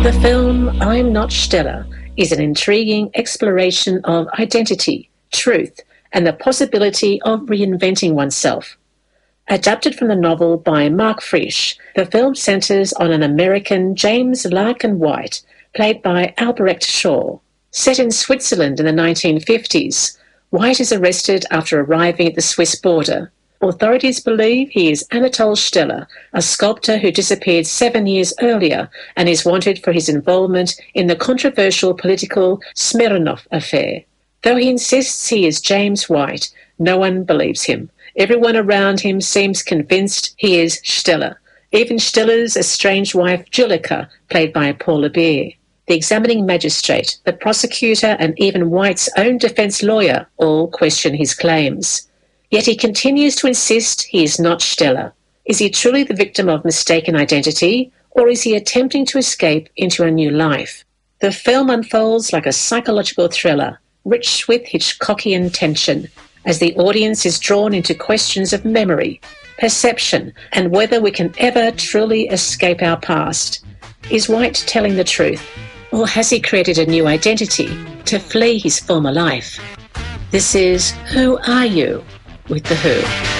The film I'm Not Stella is an intriguing exploration of identity, truth, and the possibility of reinventing oneself. Adapted from the novel by Mark Frisch, the film centres on an American James Larkin White, played by Albrecht Shaw. Set in Switzerland in the 1950s, White is arrested after arriving at the Swiss border. Authorities believe he is Anatole Stella, a sculptor who disappeared 7 years earlier and is wanted for his involvement in the controversial political Smirnov affair. Though he insists he is James White, no one believes him. Everyone around him seems convinced he is Stella. Even Stella's estranged wife, Julika, played by Paula Beer. The examining magistrate, the prosecutor, and even White's own defence lawyer all question his claims. Yet he continues to insist he is not Stella. Is he truly the victim of mistaken identity, or is he attempting to escape into a new life? The film unfolds like a psychological thriller, rich with Hitchcockian tension, as the audience is drawn into questions of memory, perception, and whether we can ever truly escape our past. Is White telling the truth, or has he created a new identity to flee his former life? This is Who Are You? With The Who.